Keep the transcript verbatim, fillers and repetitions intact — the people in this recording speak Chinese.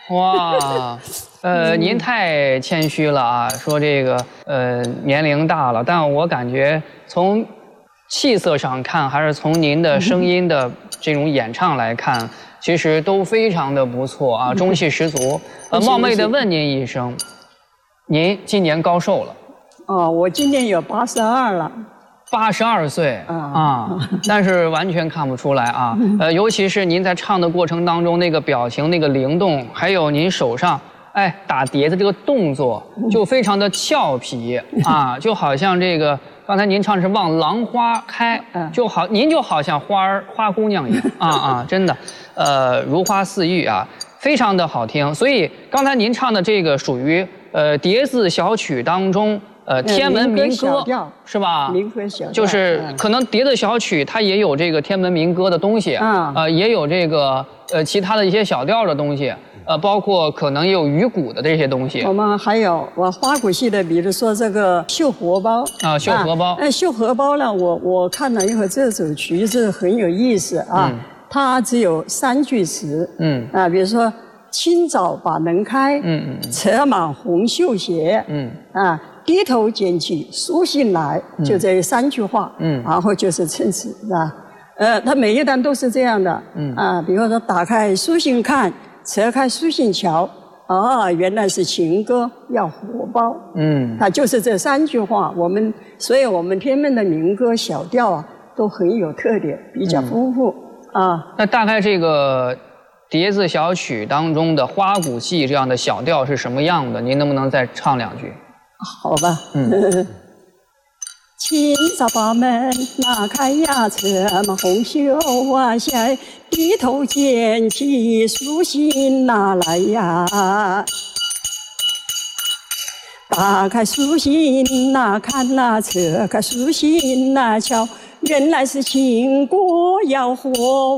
哇，呃，您太谦虚了啊，说这个呃年龄大了，但我感觉从气色上看，还是从您的声音的这种演唱来看，其实都非常的不错啊，中气十足。呃，冒昧的问您一声，您今年高寿了？ 哦，我今年有八十二了。 八十二岁啊，但是完全看不出来啊。呃，尤其是您在唱的过程当中，那个表情、那个灵动，还有您手上哎打碟子这个动作，就非常的俏皮啊，就好像这个刚才您唱是望郎花开，就好，您就好像花儿花姑娘一样啊啊，真的，呃，如花似玉啊，非常的好听。所以刚才您唱的这个属于呃叠字小曲当中。呃，天文民歌是吧？ 民歌小调就是可能叠字小曲，它也有这个天文民歌的东西啊，呃，也有这个呃其他的一些小调的东西，呃，包括可能也有鱼鼓的这些东西。 我们还有我花鼓戏的，比如说这个绣荷包啊，绣荷包。 哎，绣荷包呢，我我看了以后，这首曲子很有意思啊，它只有三句词，嗯啊，比如说清早把门开，嗯嗯，策马红绣鞋，嗯啊。低头捡起书信来，就这三句话，嗯，然后就是陈词，是吧？呃，他每一段都是这样的，嗯啊，比如说打开书信看，扯开书信瞧，哦，原来是情歌要荷包，嗯，它就是这三句话。我们，所以我们天门的民歌小调啊，都很有特点，比较丰富、嗯、啊。 那大概这个叠字小曲当中的花鼓戏这样的小调是什么样的？您能不能再唱两句？ 好吧，嗯，清早把门打开呀，策马红袖啊下，低头捡起书信拿来呀，打开书信呐看呐，扯开书信呐瞧，原来是情歌要荷